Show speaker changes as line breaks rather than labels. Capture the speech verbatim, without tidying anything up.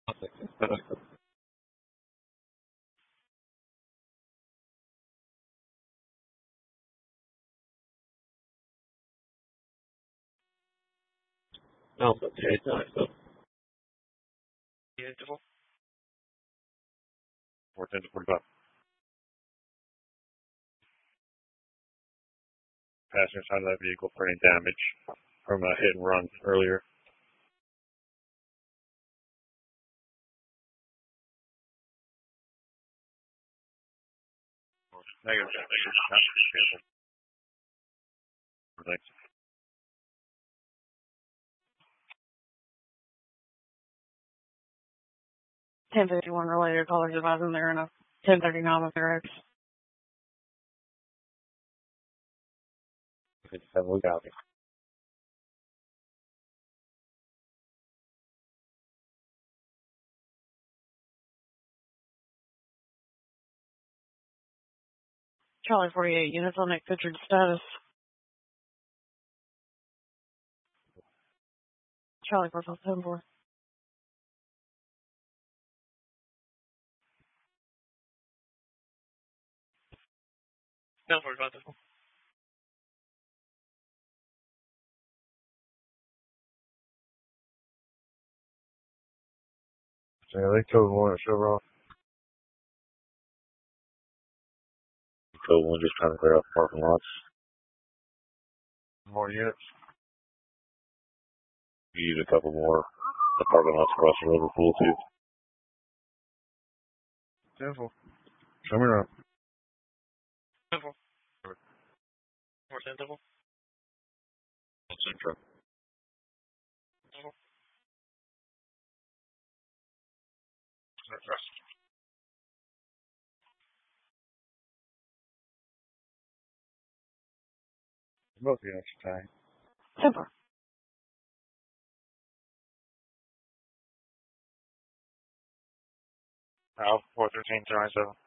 Alpha J Alpha.
Beautiful.
four ten to forty-five. Passenger side of that vehicle for any damage from a hit and run earlier. Negative. Negative. Thanks.
ten fifty-one related callers advising they're in a ten thirty-nine with their ex.
fifty-seven, we got it.
Charlie forty-eight units on Nick Pitchard status. Charlie four five seven four.
Don't worry about this one.
So yeah, they code one at Chevron. Code one just trying to clear out parking lots. More units. We use a couple more. The parking lots across the river full too. Careful. Show me around.
Simple. More sensible.
Central.
Simple.
Both units are tying.
Simple.
Alpha four thirteen, twenty-seven.